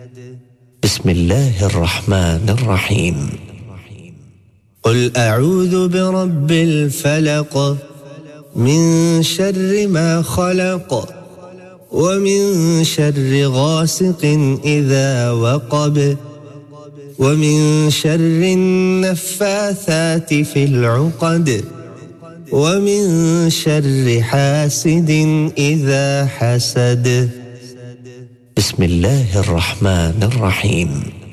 بسم الله الرحمن الرحيم. قل أعوذ برب الفلق من شر ما خلق ومن شر غاسق إذا وقب ومن شر النفاثات في العقد ومن شر حاسد إذا حسد. بسم الله الرحمن الرحيم.